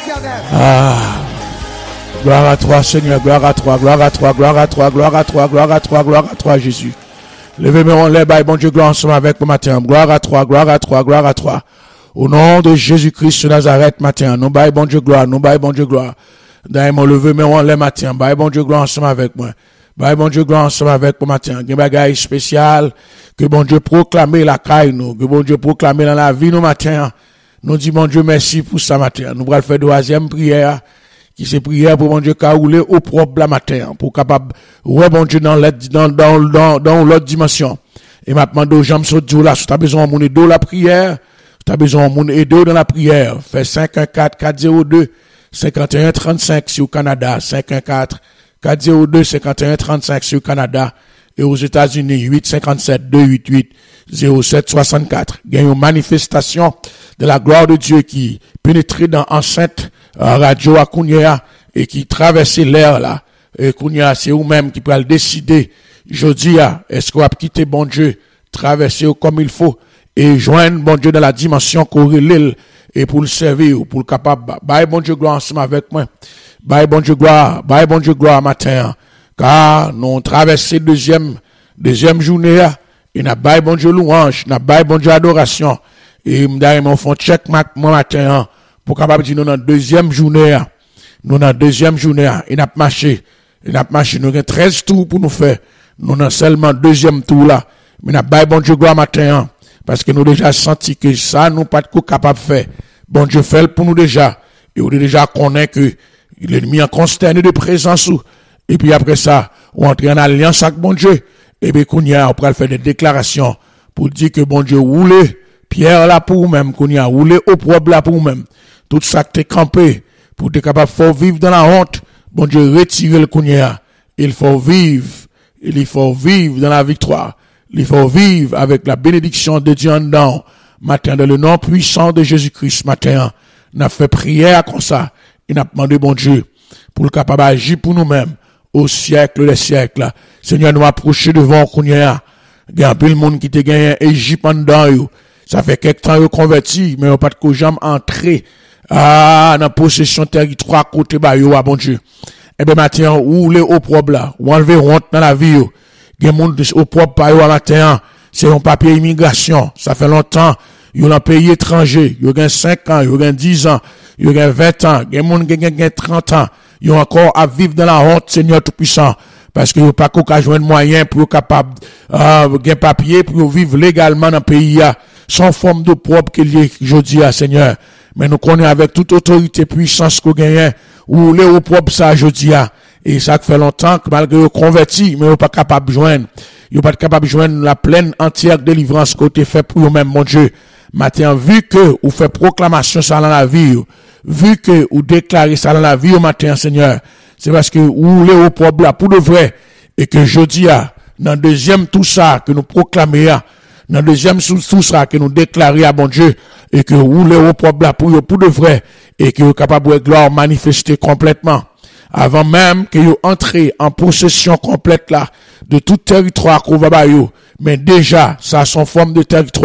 Gloire à toi, Seigneur, gloire à toi, gloire à toi, gloire à toi, gloire à toi, gloire à toi, gloire à toi, Jésus. Levez-moi en l'air, bon Dieu, gloire ensemble avec mon matin. Gloire à toi, gloire à toi, gloire à toi. Au nom de Jésus-Christ de Nazareth, matin, nous baillons bon Dieu, gloire, nous baillons bon Dieu, gloire. D'ailleurs, levez-moi en l'air, matin, baillons bon Dieu, gloire ensemble avec moi. Baillons bon Dieu, gloire ensemble avec mon matin. Il y a un bagage spécial que bon Dieu proclame la caille nous, que bon Dieu proclame dans la vie nous matin. Nous disons bon Dieu merci pour ça matin. Nous allons faire deuxième prière. Qui c'est prière pour bon Dieu qu'a roulé au propre la matin pour capable ouais bon Dieu dans l'autre dimension et maintenant aux jambes sont dur là si tu as besoin de mon aider la prière tu as besoin de mon aider dans la prière fais 514 402 51 35 sur Canada 514 402 51 35 sur Canada et aux États-Unis 857 288 0764 il y a une manifestation de la gloire de Dieu qui pénètre dans enceinte radio à Kounia et qui traverse l'air là et Kounia c'est vous-même qui peut décider jeudi est-ce qu'on va quitter bon Dieu traverser comme il faut et joindre bon Dieu dans la dimension corrélée et pour le servir ou pour le capable bye bon Dieu gloire ensemble avec moi bye bon Dieu gloire matin car nous traverser deuxième journée et n'a bye bon Dieu louange n'a bye bon Dieu adoration et m'dare mon font check moi matin pour capable dire nous dans deuxième journée et n'a marché nous avons 13 tours pour nous faire nous dans seulement deuxième tour là mais n'a bye bon Dieu gloire matin parce que nous déjà senti que ça nous pas de capable faire bon Dieu fait pour nous déjà et on déjà connaît que l'ennemi en consterné de présence et puis après ça on entre en alliance avec bon Dieu et bien qu'on y a après faire des déclarations pour dire que bon Dieu roule pierre là pour même qu'on y a roulé au propre là pour même tout ça que t'es campé pour être capable de vivre dans la honte bon Dieu retire le qu'on y a il faut vivre dans la victoire il faut vivre avec la bénédiction de Dieu en dedans matin dans le nom puissant de Jésus-Christ matin n'a fait prière comme ça et n'a demandé bon Dieu pour le capable agir pour nous-mêmes au siècle des siècles Seigneur nous approcher devant qu'on y a il y a un peu le monde qui te gagne Égypte en dedans ça fait quelque temps converti mais on pas de jamais entrer dans possession territoire côté ba yo bon Dieu et ben matin ou les au propre là ou enlever honte dans la vie yo gen monde au propre pa yo matin c'est un papier immigration ça fait longtemps yo dans pays étranger yo gen 5 ans yo gen 10 ans yo gen 20 ans gen monde gen 30 ans yo encore à vivre dans la honte Seigneur tout puissant parce que yo pas qu'à joindre moyen pour capable gen papier pour vivre légalement dans pays sans forme de propre qu'il y jodi Seigneur mais nous connaissons avec toute autorité puissance qu'on gagne ou les au propre ça jodi et ça fait longtemps que malgré converti mais on pas capable de joindre la pleine entière délivrance côté fait pour eux-mêmes mon Dieu matin vu que ou fait proclamation ça dans la vie vu que ou déclarer ça dans la vie au matin Seigneur c'est parce que ou les au propre là pour de vrai et que jodi dans deuxième tout ça que nous proclamer dans deuxième tout ça que nous déclarer à bon Dieu et que ou les au propre là pour de vrai et que capable de gloire manifester complètement avant même que vous entrez en possession complète là de tout territoire qu'on va ba yo mais déjà ça son forme de territoire